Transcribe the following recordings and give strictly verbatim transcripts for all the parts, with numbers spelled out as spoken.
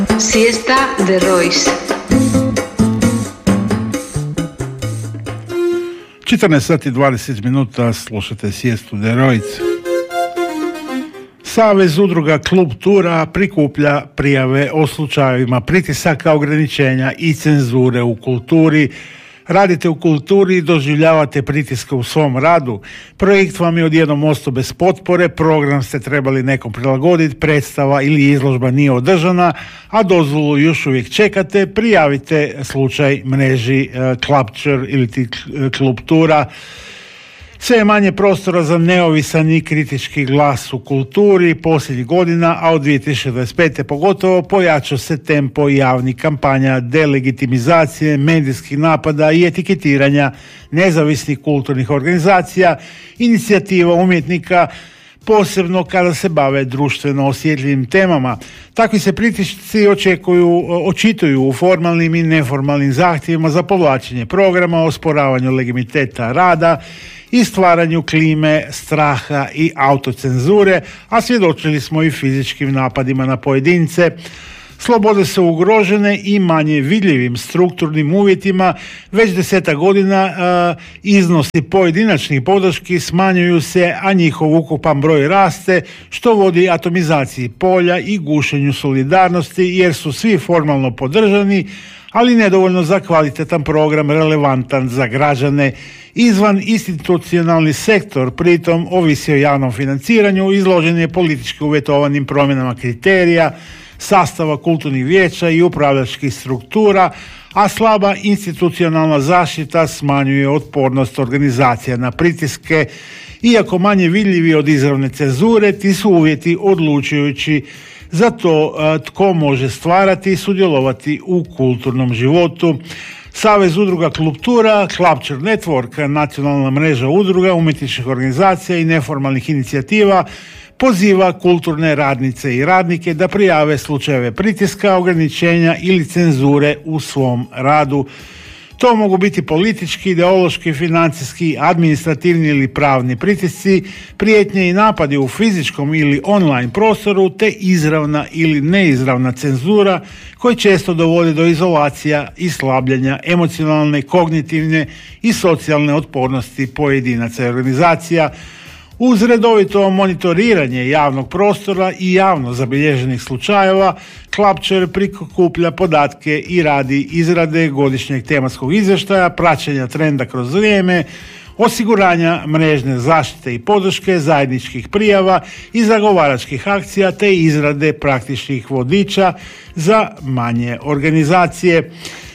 Siesta de Royce. četrnaest sati i dvadeset minuta, slušate Siestu de Royce. Savez udruga Klub Tura prikuplja prijave o slučajevima pritisaka, ograničenja i cenzure u kulturi. Radite u kulturi i doživljavate pritiske u svom radu. Projekt vam je odjednom ostao bez potpore, program ste trebali nekom prilagoditi, predstava ili izložba nije održana, a dozvolu još uvijek čekate. Prijavite slučaj mreži uh, Klapčer ili ti Klub Tura. Sve je manje prostora za neovisan i kritički glas u kulturi posljednjih godina, a od dvije tisuće dvadeset pete pogotovo pojačao se tempo javnih kampanja, delegitimizacije, medijskih napada i etiketiranja nezavisnih kulturnih organizacija, inicijativa umjetnika, posebno kada se bave društveno osjetljivim temama. Takvi se pritisci očekuju, očituju u formalnim i neformalnim zahtjevima za povlačenje programa, osporavanju legitimiteta rada i stvaranju klime straha i autocenzure, a svjedočili smo i fizičkim napadima na pojedince. Slobode su ugrožene i manje vidljivim strukturnim uvjetima. Već deseta godina uh, iznosi pojedinačnih podrški smanjuju se, a njihov ukupan broj raste, što vodi atomizaciji polja i gušenju solidarnosti, jer su svi formalno podržani, ali nedovoljno za kvalitetan program relevantan za građane. Izvan institucionalni sektor pritom ovisi o javnom financiranju, izložen je politički uvjetovanim promjenama kriterija, sastava kulturnih vijeća i upravljačkih struktura, a slaba institucionalna zaštita smanjuje otpornost organizacija na pritiske. Iako manje vidljivi od izravne cenzure, ti su uvjeti odlučujući za to tko može stvarati i sudjelovati u kulturnom životu. Savez udruga Klub Tura, Klapčer Network, nacionalna mreža udruga, umjetničkih organizacija i neformalnih inicijativa, poziva kulturne radnice i radnike da prijave slučajeve pritiska, ograničenja ili cenzure u svom radu. To mogu biti politički, ideološki, financijski, administrativni ili pravni pritisci, prijetnje i napadi u fizičkom ili online prostoru, te izravna ili neizravna cenzura koji često dovodi do izolacija i slabljenja emocionalne, kognitivne i socijalne otpornosti pojedinaca i organizacija. Uz redovito monitoriranje javnog prostora i javno zabilježenih slučajeva, Klapčer prikuplja podatke i radi izrade godišnjeg tematskog izvještaja, praćenja trenda kroz vrijeme, osiguranja mrežne zaštite i podrške, zajedničkih prijava i zagovaračkih akcija, te izrade praktičnih vodiča za manje organizacije.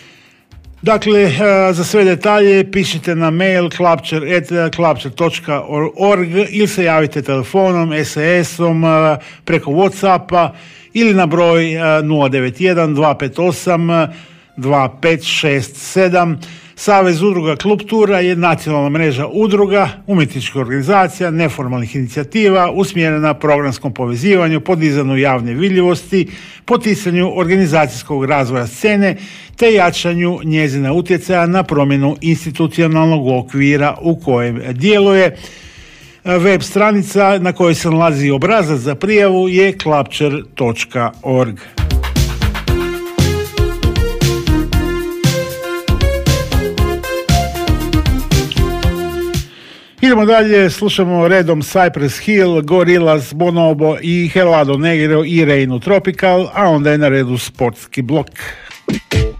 Dakle, za sve detalje pišite na mail klapčer at klapčer točka org ili se javite telefonom, es em esom, preko Whatsappa ili na broj nula devet jedan dva pet osam dva pet šest sedam. Savez udruga Klub Tura je nacionalna mreža udruga, umjetničkih organizacija, neformalnih inicijativa usmjerena programskom povezivanju, podizanju javne vidljivosti, poticanju organizacijskog razvoja scene te jačanju njezina utjecaja na promjenu institucionalnog okvira u kojem djeluje. Web stranica na kojoj se nalazi obrazac za prijavu je klapčer točka org. Idemo dalje, slušamo redom Cypress Hill, Gorillaz, Bonobo i Helado Negro i Reino Tropical, a onda je na redu sportski blok.